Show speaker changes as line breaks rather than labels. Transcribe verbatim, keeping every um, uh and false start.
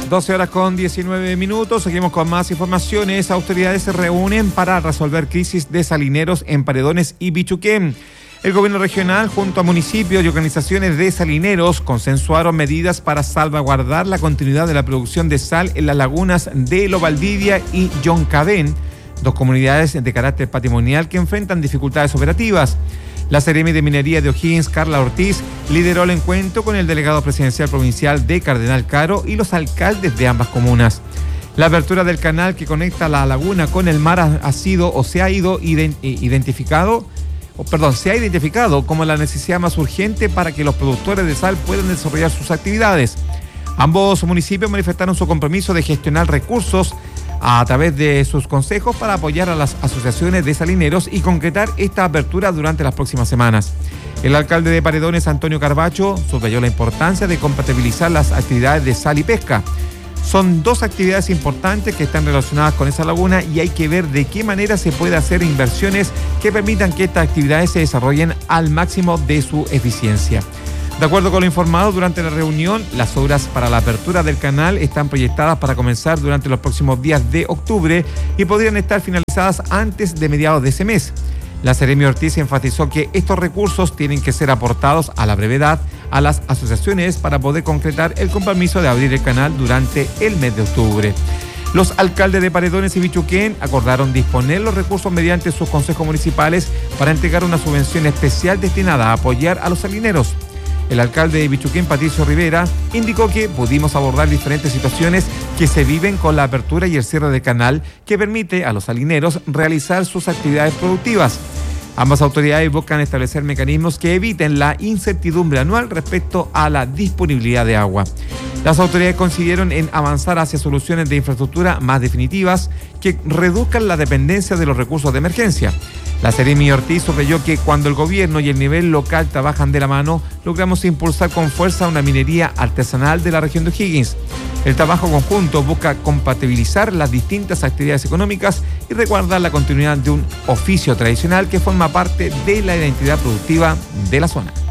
doce horas con diecinueve minutos, seguimos con más informaciones. Autoridades se reúnen para resolver crisis de salineros en Paredones y Bichuquén. El gobierno regional, junto a municipios y organizaciones de salineros, consensuaron medidas para salvaguardar la continuidad de la producción de sal en las lagunas de Lo Valdivia y Yoncabén, dos comunidades de carácter patrimonial que enfrentan dificultades operativas. La Seremi de Minería de O'Higgins, Carla Ortiz, lideró el encuentro con el delegado presidencial provincial de Cardenal Caro y los alcaldes de ambas comunas. La apertura del canal que conecta la laguna con el mar ha, ha sido o se ha ido identificado, o, perdón, se ha identificado como la necesidad más urgente para que los productores de sal puedan desarrollar sus actividades. Ambos municipios manifestaron su compromiso de gestionar recursos a través de sus consejos para apoyar a las asociaciones de salineros y concretar esta apertura durante las próximas semanas. El alcalde de Paredones, Antonio Carbacho, subrayó la importancia de compatibilizar las actividades de sal y pesca. Son dos actividades importantes que están relacionadas con esa laguna y hay que ver de qué manera se puede hacer inversiones que permitan que estas actividades se desarrollen al máximo de su eficiencia. De acuerdo con lo informado durante la reunión, las obras para la apertura del canal están proyectadas para comenzar durante los próximos días de octubre y podrían estar finalizadas antes de mediados de ese mes. La Seremi Ortiz enfatizó que estos recursos tienen que ser aportados a la brevedad a las asociaciones para poder concretar el compromiso de abrir el canal durante el mes de octubre. Los alcaldes de Paredones y Bichuquén acordaron disponer los recursos mediante sus consejos municipales para entregar una subvención especial destinada a apoyar a los salineros. El alcalde de Bichuquén, Patricio Rivera, indicó que pudimos abordar diferentes situaciones que se viven con la apertura y el cierre del canal que permite a los salineros realizar sus actividades productivas. Ambas autoridades buscan establecer mecanismos que eviten la incertidumbre anual respecto a la disponibilidad de agua. Las autoridades coincidieron en avanzar hacia soluciones de infraestructura más definitivas que reduzcan la dependencia de los recursos de emergencia. La Seremi Ortiz subrayó que cuando el gobierno y el nivel local trabajan de la mano, logramos impulsar con fuerza una minería artesanal de la región de O'Higgins. El trabajo conjunto busca compatibilizar las distintas actividades económicas y resguardar la continuidad de un oficio tradicional que forma parte de la identidad productiva de la zona.